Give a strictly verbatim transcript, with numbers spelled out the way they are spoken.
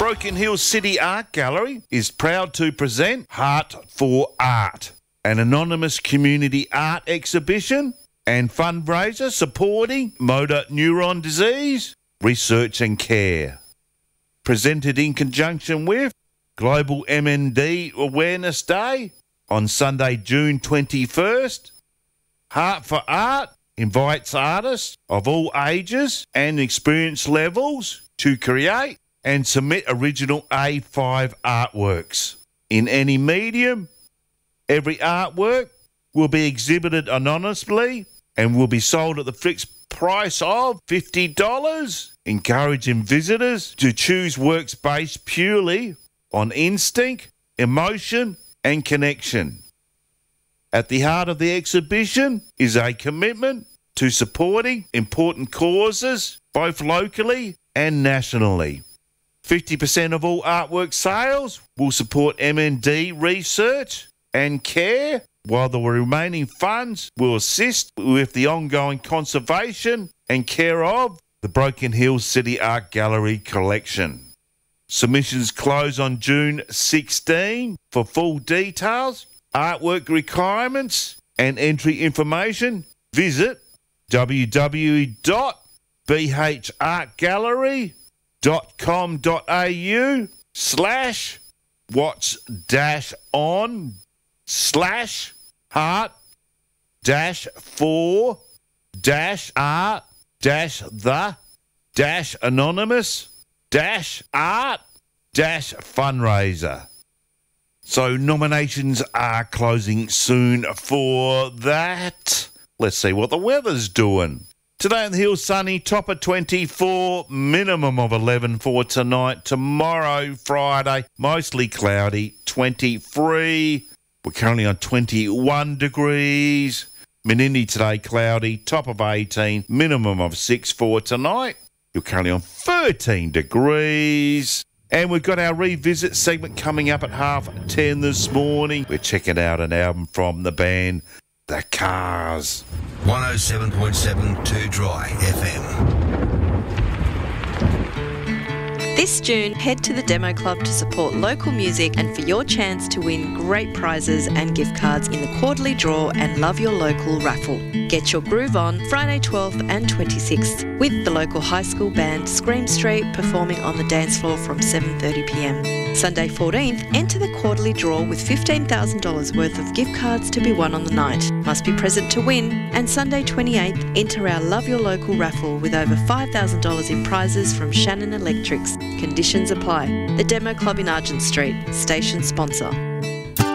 Broken Hill City Art Gallery is proud to present Heart for Art, an anonymous community art exhibition and fundraiser supporting motor neuron disease research and care. Presented in conjunction with Global M N D Awareness Day on Sunday, June twenty-first. Heart for Art invites artists of all ages and experience levels to create and submit original A five artworks in any medium. Every artwork will be exhibited anonymously and will be sold at the fixed price of fifty dollars, encouraging visitors to choose works based purely on instinct, emotion and connection. At the heart of the exhibition is a commitment to supporting important causes, both locally and nationally. fifty percent of all artwork sales will support M N D research and care, while the remaining funds will assist with the ongoing conservation and care of the Broken Hill City Art Gallery collection. Submissions close on June sixteenth. For full details, artwork requirements and entry information, visit w w w dot b h art gallery dot com dot a u slash what's dash on slash heart dash for dash art dash the dash anonymous dash art dash fundraiser. So nominations are closing soon for that. Let's see what the weather's doing. Today on the hill, sunny, top of twenty-four, minimum of eleven for tonight. Tomorrow, Friday, mostly cloudy, twenty-three. We're currently on twenty-one degrees. Menindee today, cloudy, top of eighteen, minimum of six for tonight. You're currently on thirteen degrees. And we've got our revisit segment coming up at half ten this morning. We're checking out an album from the band The Cars. one oh seven point seven Two Dry F M. This June, head to the Demo Club to support local music and for your chance to win great prizes and gift cards in the quarterly draw and Love Your Local raffle. Get your groove on Friday twelfth and twenty-sixth with the local high school band Scream Street performing on the dance floor from seven thirty p m. Sunday fourteenth, enter the quarterly draw with fifteen thousand dollars worth of gift cards to be won on the night. Must be present to win. And Sunday twenty-eighth, enter our Love Your Local raffle with over five thousand dollars in prizes from Shannon Electrics. Conditions apply. The Demo Club in Argent Street, station sponsor.